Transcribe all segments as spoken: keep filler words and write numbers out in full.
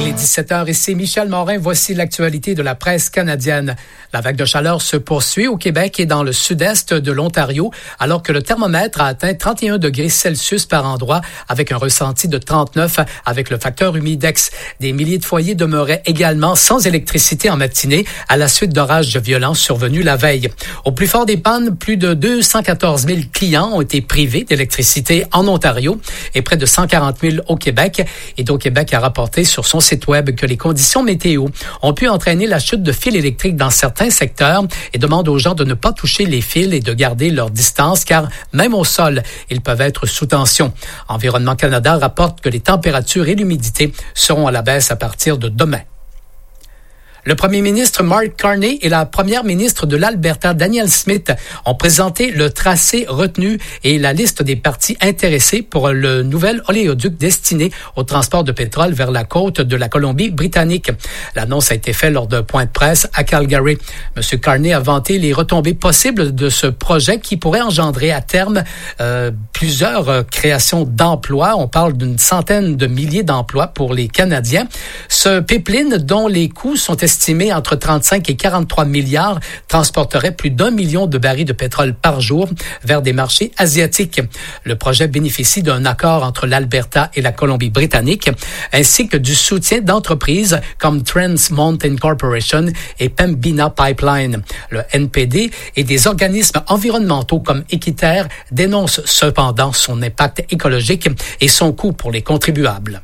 est dix-sept heures, ici Michel Morin. Voici l'actualité de la presse canadienne. La vague de chaleur se poursuit au Québec et dans le sud-est de l'Ontario, alors que le thermomètre a atteint trente et un degrés Celsius par endroit, avec un ressenti de trente-neuf avec le facteur humidex. Des milliers de foyers demeuraient également sans électricité en matinée à la suite d'orages violents survenus la veille. Au plus fort des pannes, plus de deux cent quatorze mille clients ont été privés d'électricité en Ontario et près de cent quarante mille au Québec. Hydro-Québec a rapporté sur son site web que les conditions météo ont pu entraîner la chute de fils électriques dans certains secteurs et demande aux gens de ne pas toucher les fils et de garder leur distance car même au sol, ils peuvent être sous tension. Environnement Canada rapporte que les températures et l'humidité seront à la baisse à partir de demain. Le premier ministre Mark Carney et la première ministre de l'Alberta, Danielle Smith, ont présenté le tracé retenu et la liste des parties intéressées pour le nouvel oléoduc destiné au transport de pétrole vers la côte de la Colombie-Britannique. L'annonce a été faite lors d'un point de presse à Calgary. M. Carney a vanté les retombées possibles de ce projet qui pourrait engendrer à terme euh, plusieurs euh, créations d'emplois. On parle d'une centaine de milliers d'emplois pour les Canadiens. Ce pipeline, dont les coûts sont estimé entre trente-cinq et quarante-trois milliards, transporterait plus d'un million de barils de pétrole par jour vers des marchés asiatiques. Le projet bénéficie d'un accord entre l'Alberta et la Colombie-Britannique, ainsi que du soutien d'entreprises comme Trans Mountain Corporation et Pembina Pipeline. Le N P D et des organismes environnementaux comme Équiterre dénoncent cependant son impact écologique et son coût pour les contribuables.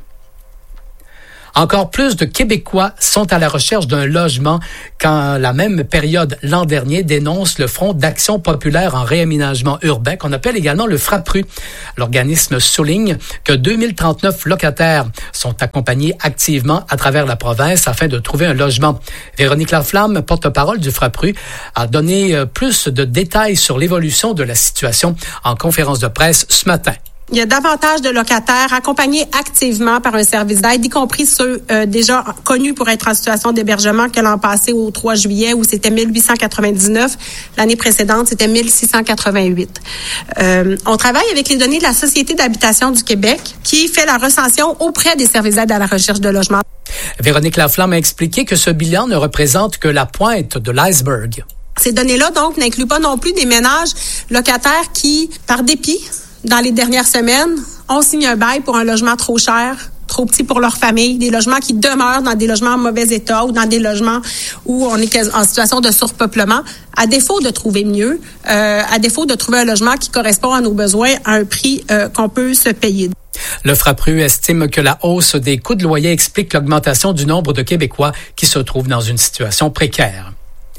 Encore plus de Québécois sont à la recherche d'un logement quand la même période l'an dernier dénonce le Front d'action populaire en réaménagement urbain, qu'on appelle également le FRAPRU. L'organisme souligne que deux mille trente-neuf locataires sont accompagnés activement à travers la province afin de trouver un logement. Véronique Laflamme, porte-parole du FRAPRU, a donné plus de détails sur l'évolution de la situation en conférence de presse ce matin. Il y a davantage de locataires accompagnés activement par un service d'aide, y compris ceux euh, déjà connus pour être en situation d'hébergement que l'an passé au trois juillet où c'était mille huit cent quatre-vingt-dix-neuf. L'année précédente, c'était mille six cent quatre-vingt-huit. Euh, on travaille avec les données de la Société d'habitation du Québec qui fait la recension auprès des services d'aide à la recherche de logement. Véronique Laflamme a expliqué que ce bilan ne représente que la pointe de l'iceberg. Ces données-là, donc, n'incluent pas non plus des ménages locataires qui, par dépit, dans les dernières semaines, on signe un bail pour un logement trop cher, trop petit pour leur famille, des logements qui demeurent dans des logements en mauvais état ou dans des logements où on est en situation de surpeuplement, à défaut de trouver mieux, euh, à défaut de trouver un logement qui correspond à nos besoins à un prix euh, qu'on peut se payer. Le FRAPRU estime que la hausse des coûts de loyer explique l'augmentation du nombre de Québécois qui se trouvent dans une situation précaire.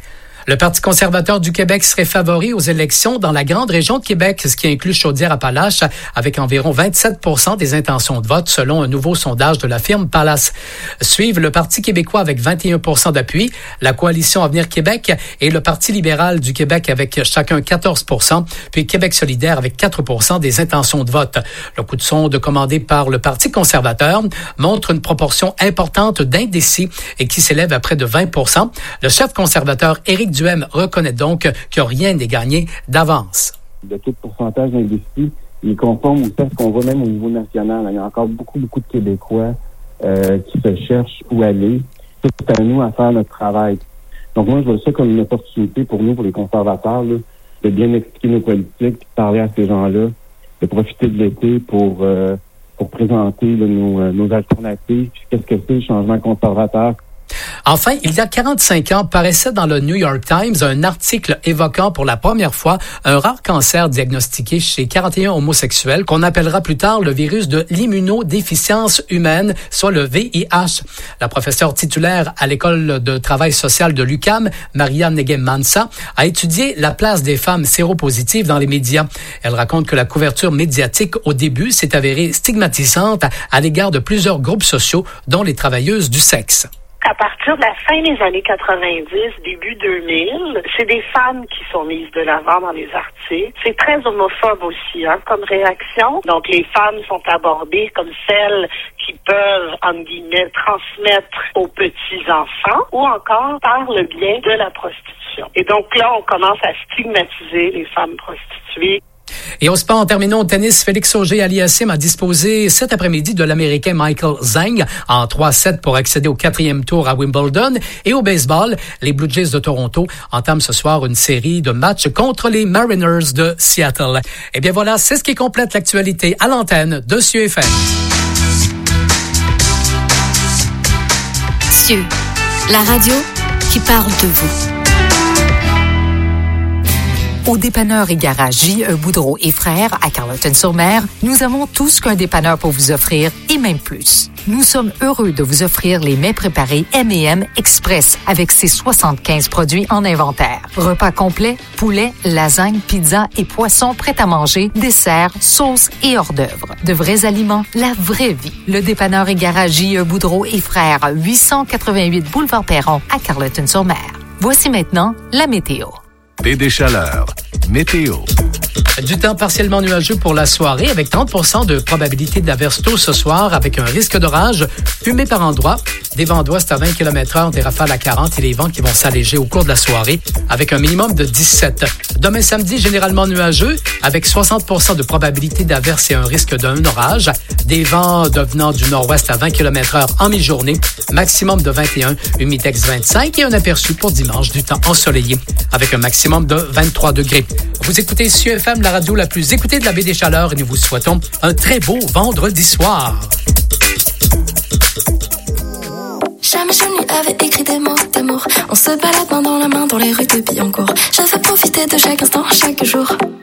Le Parti conservateur du Québec serait favori aux élections dans la grande région de Québec, ce qui inclut Chaudière-Appalaches, avec environ vingt-sept pour cent des intentions de vote, selon un nouveau sondage de la firme Pallas. Suivent le Parti québécois avec vingt et un pour cent d'appui, la Coalition Avenir Québec et le Parti libéral du Québec avec chacun quatorze pour cent, puis Québec solidaire avec quatre pour cent des intentions de vote. Le coup de sonde commandé par le Parti conservateur montre une proportion importante d'indécis et qui s'élève à près de vingt pour cent. Le chef conservateur Éric Duhem reconnaît donc que rien n'est gagné d'avance. Le taux de pourcentage d'indécis, il est conforme aussi à ce qu'on voit même au niveau national. Il y a encore beaucoup, beaucoup de Québécois euh, qui se cherchent où aller. C'est à nous à faire notre travail. Donc moi, je vois ça comme une opportunité pour nous, pour les conservateurs, là, de bien expliquer nos politiques, de parler à ces gens-là, de profiter de l'été pour euh, pour présenter là, nos, nos alternatives. Puis qu'est-ce que c'est le changement conservateur? Enfin, il y a quarante-cinq ans, paraissait dans le New York Times un article évoquant pour la première fois un rare cancer diagnostiqué chez quarante et un homosexuels qu'on appellera plus tard le virus de l'immunodéficience humaine, soit le V I H. La professeure titulaire à l'École de travail social de l'U Q A M, Maria Negem-Mansa, a étudié la place des femmes séropositives dans les médias. Elle raconte que la couverture médiatique au début s'est avérée stigmatisante à l'égard de plusieurs groupes sociaux, dont les travailleuses du sexe. À partir de la fin des années quatre-vingt-dix, début deux mille, c'est des femmes qui sont mises de l'avant dans les articles. C'est très homophobe aussi, hein, comme réaction. Donc, les femmes sont abordées comme celles qui peuvent, entre guillemets, transmettre aux petits-enfants ou encore par le biais de la prostitution. Et donc là, on commence à stigmatiser les femmes prostituées. Et au sport, en terminant au tennis, Félix Auger-Aliassime a disposé cet après-midi de l'Américain Michael Zhang en trois sept pour accéder au quatrième tour à Wimbledon. Et au baseball, les Blue Jays de Toronto entament ce soir une série de matchs contre les Mariners de Seattle. Eh bien voilà, c'est ce qui complète l'actualité à l'antenne de C I E F M. C I E, la radio qui parle de vous. Au dépanneur et garage J E Boudreau et Frères à Carleton-sur-Mer, nous avons tout ce qu'un dépanneur peut vous offrir et même plus. Nous sommes heureux de vous offrir les mets préparés M et M Express avec ses soixante-quinze produits en inventaire. Repas complets, poulet, lasagne, pizza et poissons prêts à manger, desserts, sauces et hors d'œuvre. De vrais aliments, la vraie vie. Le dépanneur et garage J E Boudreau et Frères, huit cent quatre-vingt-huit boulevard Perron à Carleton-sur-Mer. Voici maintenant la météo. B D Chaleur. Météo. Du temps partiellement nuageux pour la soirée avec trente pour cent de probabilité d'averse tôt ce soir avec un risque d'orage, fumé par endroits, des vents d'ouest à vingt kilomètres heure, des rafales à quarante et les vents qui vont s'alléger au cours de la soirée avec un minimum de dix-sept. Demain samedi, généralement nuageux avec soixante pour cent de probabilité d'averse et un risque d'un orage, des vents devenant du nord-ouest à vingt kilomètres heure en mi-journée, maximum de vingt et un, Humitex vingt-cinq et un aperçu pour dimanche du temps ensoleillé avec un maximum de vingt-trois degrés. Vous écoutez C I E F M, la radio la plus écoutée de la baie des Chaleurs et nous vous souhaitons un très beau vendredi soir. Jamais je ne lui avais écrit des mots d'amour. On se balade main dans la main dans les rues de Billancourt. Je veux profiter de chaque instant, chaque jour.